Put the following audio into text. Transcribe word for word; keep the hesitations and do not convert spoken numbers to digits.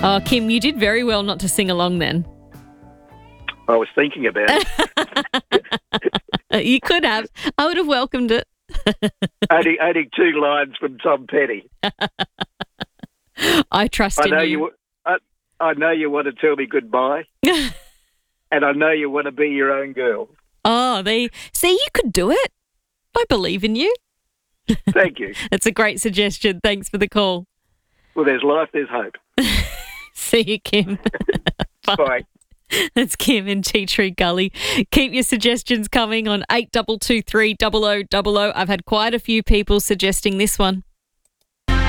Oh, Kim, you did very well not to sing along then. I was thinking about it. You could have. I would have welcomed it. only, only two lines from Tom Petty. I trust I in know you. you. I, I know you want to tell me goodbye, and I know you want to be your own girl. Oh, they see, you could do it. I believe in you. Thank you. That's a great suggestion. Thanks for the call. Well, there's life, there's hope. See you, Kim. Bye. Bye. That's Kim in Tea Tree Gully. Keep your suggestions coming on eight two two three, double oh double oh. I've had quite a few people suggesting this one.